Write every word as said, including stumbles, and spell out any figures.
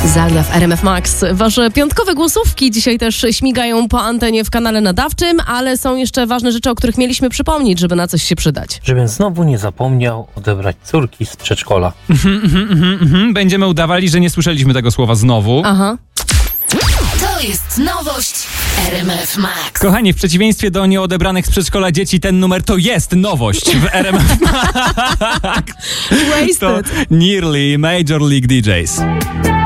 Zalia w R M F Max. Wasze piątkowe głosówki dzisiaj też śmigają po antenie w kanale nadawczym, ale są jeszcze ważne rzeczy, o których mieliśmy przypomnieć, żeby na coś się przydać. Żebym znowu nie zapomniał odebrać córki z przedszkola. Mhm, mhm, mhm, mhm. Będziemy udawali, że nie słyszeliśmy tego słowa znowu. Aha. To jest nowość R M F Max. Kochani, w przeciwieństwie do nieodebranych z przedszkola dzieci, ten numer to jest nowość w R M F Max. To Wasted. Nearly Major League D Js.